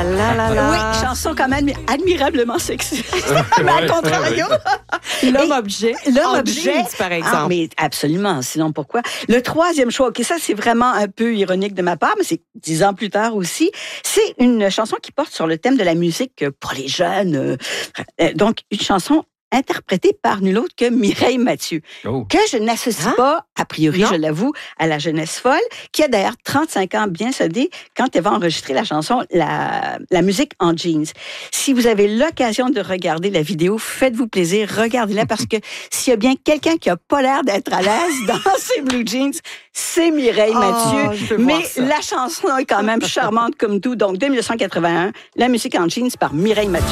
là là là là. Oui, chanson quand même admirablement sexy. Mais à contrario. L'homme-objet. L'homme-objet. Jeans, par exemple. Ah, mais absolument. Sinon, pourquoi? Le troisième choix, OK, ça, c'est vraiment un peu ironique de ma part, mais c'est 10 ans plus tard aussi. C'est une chanson qui porte sur le thème de la musique pour les jeunes. Donc, une chanson interprétée par nul autre que Mireille Mathieu, que je n'associe pas, a priori, je l'avoue, à la jeunesse folle, qui a d'ailleurs 35 ans bien soudé quand elle va enregistrer la chanson la musique en jeans. Si vous avez l'occasion de regarder la vidéo, faites-vous plaisir, regardez-la, parce que s'il y a bien quelqu'un qui a pas l'air d'être à l'aise dans ses blue jeans, c'est Mireille Mathieu. Mais la chanson est quand même charmante comme tout. Donc, de 1981, la musique en jeans par Mireille Mathieu.